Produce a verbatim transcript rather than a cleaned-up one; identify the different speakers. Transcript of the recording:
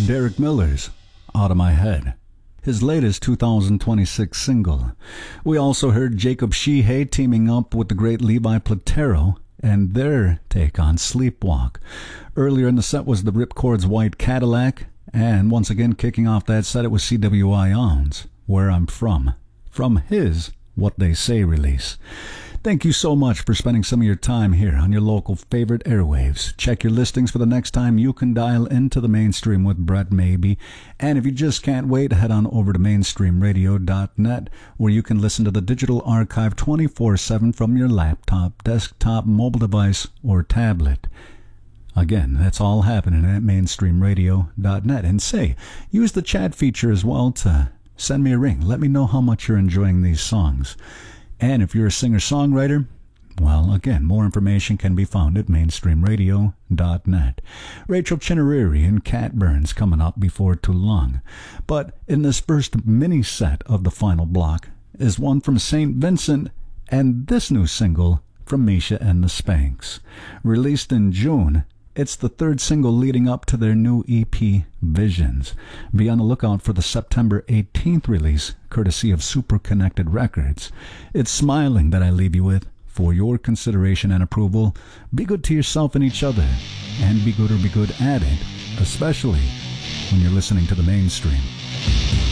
Speaker 1: Derek Miller's Out of My Head, his latest two thousand twenty-six single. We also heard Jacob Sheehay teaming up with the great Levi Platero and their take on Sleepwalk. Earlier in the set was the Ripcords White Cadillac, and once again kicking off that set it was C W I Owns, Where I'm From, from his What They Say release. Thank you so much for spending some of your time here on your local favorite airwaves. Check your listings for the next time you can dial into the Mainstream with Brett Maybe. And if you just can't wait, head on over to mainstream radio dot net, where you can listen to the digital archive twenty-four seven from your laptop, desktop, mobile device, or tablet. Again, that's all happening at mainstream radio dot net. And say, use the chat feature as well to send me a ring. Let me know how much you're enjoying these songs. And if you're a singer-songwriter, well, again, more information can be found at mainstream radio dot net. Rachel Chinariri and Cat Burns coming up before too long. But in this first mini-set of the final block is one from Saint Vincent and this new single from Misha and the Spanks. Released in June, it's the third single leading up to their new E P, Visions. Be on the lookout for the September eighteenth release, courtesy of Super Connected Records. It's Smiling that I leave you with for your consideration and approval. Be good to yourself and each other, and be good or be good at it, especially when you're listening to the Mainstream.